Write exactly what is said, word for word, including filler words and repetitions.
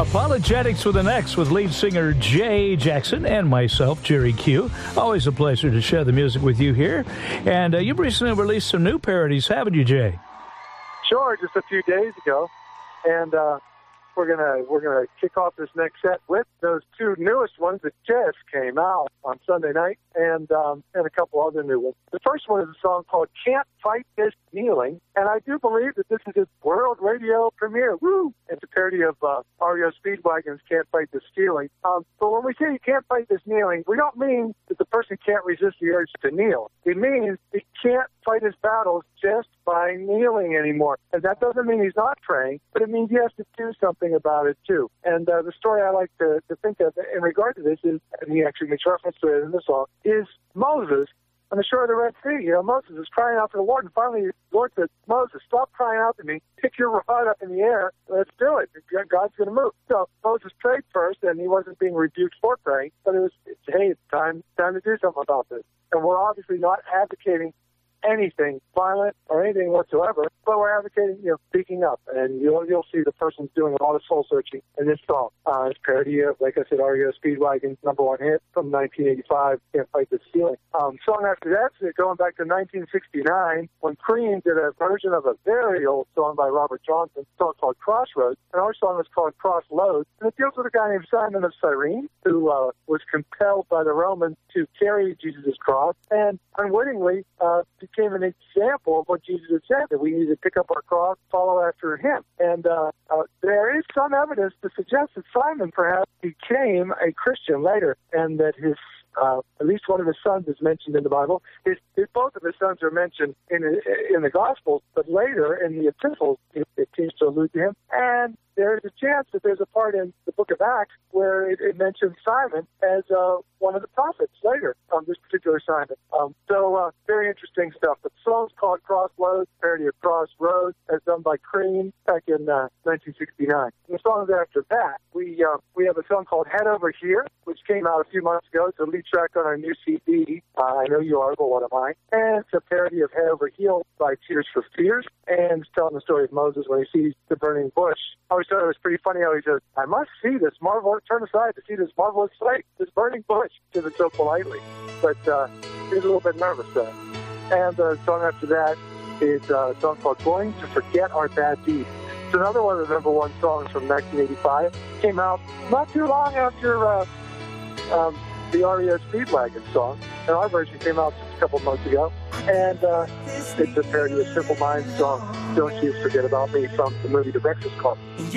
Apologetics with an X with lead singer Jay Jackson and myself, Jerry Q. Always a pleasure to share the music with you here. And uh, you've recently released some new parodies, haven't you, Jay? Sure, just a few days ago. And uh, we're gonna we're gonna kick off this next set with those two newest ones that just came out on Sunday night, and um, and a couple other new ones. The first one is a song called "Can't Fight This Kneeling," and I do believe that this is its world radio premiere. Woo! It's a parody of uh, R E O Speedwagon's "Can't Fight This Stealing." Um, but when we say you can't fight this kneeling, we don't mean that the person can't resist the urge to kneel. It means he can't fight his battles just by kneeling anymore. And that doesn't mean he's not praying, but it means he has to do something about it too. And uh, the story I like to, to think of in regard to this is, and he actually makes reference to it in the song, is Moses on the shore of the Red Sea. You know, Moses is crying out for the Lord, and finally the Lord said, Moses, stop crying out to me. Pick your rod up in the air. Let's do it. God's going to move. So Moses prayed first, and he wasn't being rebuked for praying, but it was, it's, hey, it's time, time to do something about this. And we're obviously not advocating anything violent or anything whatsoever, but we're advocating, you know, speaking up. And you'll you'll see the person's doing a lot of soul searching in this song. Uh, it's parody of, like I said, R E O Speedwagon's number one hit from nineteen eighty-five, "Can't Fight This Feeling." Um, song after that, so going back to nineteen sixty-nine, when Cream did a version of a very old song by Robert Johnson, a song called "Crossroads," and our song is called "Crossloads," and it deals with a guy named Simon of Cyrene, who uh, was compelled by the Romans to carry Jesus' cross, and unwittingly uh, became an example of what Jesus had said, that we need to pick up our cross, follow after him. And uh, uh, there is some evidence to suggest that Simon perhaps became a Christian later, and that his Uh, at least one of his sons is mentioned in the Bible. His, his, both of his sons are mentioned in in the Gospels, but later in the epistles, it, it seems to allude to him. And there's a chance that there's a part in the book of Acts where it, it mentions Simon as uh, one of the prophets later, um, this particular Simon. Um, so uh, very interesting stuff. The song's called "Crossloads," parody of "Crossroads," as done by Cream back in uh, nineteen sixty-nine. And the songs after that, we uh, we have a song called "Head Over Here," which came out a few months ago. It's a lead track on our new C D. Uh, I Know You Are, but what am I? And it's a parody of "Head Over Heels" by Tears for Fears, and it's telling the story of Moses when he sees the burning bush. I always thought it was pretty funny how he says, "I must see this marvelous, turn aside to see this marvelous sight, this burning bush," says it so politely. But uh, he was a little bit nervous there. And the song after that is uh, a song called "Going to Forget Our Bad Deeds." It's another one of the number one songs from nineteen eighty-five. Came out not too long after uh, um, the R E O Speedwagon song, and our version came out just a couple months ago. And uh, it's a parody of Simple Minds' song "Don't You Forget About Me" from the movie The Breakfast Club.